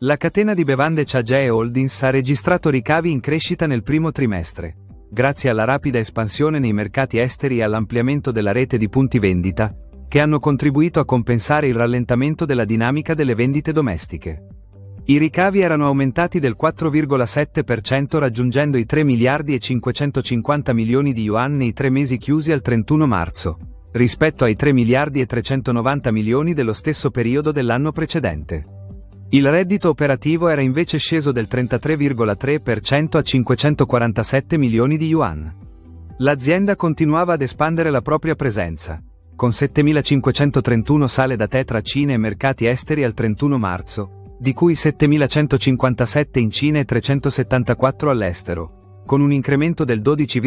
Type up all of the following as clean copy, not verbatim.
La catena di bevande Chagee Holdings ha registrato ricavi in crescita nel primo trimestre, grazie alla rapida espansione nei mercati esteri e all'ampliamento della rete di punti vendita, che hanno contribuito a compensare il rallentamento della dinamica delle vendite domestiche. I ricavi erano aumentati del 4,7% raggiungendo i 3 miliardi e 550 milioni di yuan nei 3 mesi chiusi al 31 marzo, rispetto ai 3 miliardi e 390 milioni dello stesso periodo dell'anno precedente. Il reddito operativo era invece sceso del 33,3% a 547 milioni di yuan. L'azienda continuava ad espandere la propria presenza, con 7.531 sale da tè tra Cina e mercati esteri al 31 marzo, di cui 7.157 in Cina e 374 all'estero, con un incremento del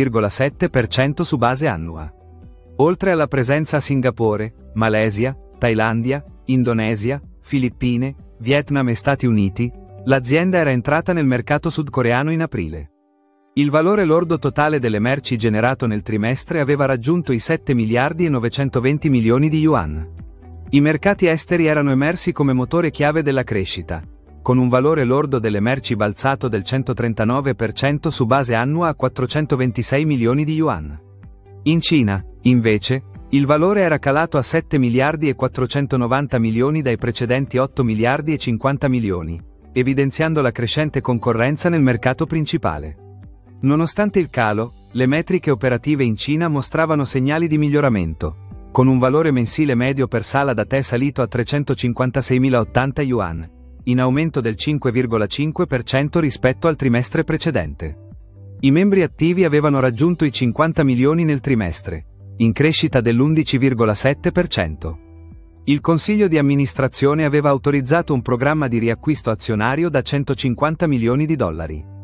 12,7% su base annua. Oltre alla presenza a Singapore, Malesia, Thailandia, Indonesia, Filippine, Vietnam e Stati Uniti, l'azienda era entrata nel mercato sudcoreano in aprile. Il valore lordo totale delle merci generato nel trimestre aveva raggiunto i 7 miliardi e 920 milioni di yuan. I mercati esteri erano emersi come motore chiave della crescita, con un valore lordo delle merci balzato del 139% su base annua a 426 milioni di yuan. In Cina, invece, il valore era calato a 7 miliardi e 490 milioni dai precedenti 8 miliardi e 50 milioni, evidenziando la crescente concorrenza nel mercato principale. Nonostante il calo, le metriche operative in Cina mostravano segnali di miglioramento, con un valore mensile medio per sala da tè salito a 356.080 yuan, in aumento del 5,5% rispetto al trimestre precedente. I membri attivi avevano raggiunto i 50 milioni nel trimestre, in crescita dell'11,7%. Il consiglio di amministrazione aveva autorizzato un programma di riacquisto azionario da 150 milioni di dollari.